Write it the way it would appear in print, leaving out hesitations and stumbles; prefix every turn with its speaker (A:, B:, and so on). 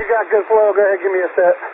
A: You got good flow. Go ahead, give me a set.